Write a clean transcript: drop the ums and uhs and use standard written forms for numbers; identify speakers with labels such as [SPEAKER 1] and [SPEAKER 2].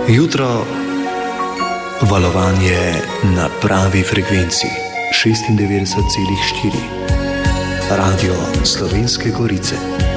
[SPEAKER 1] Jutro, valovanje na pravi frekvenci 96,4, Radio Slovenske Gorice.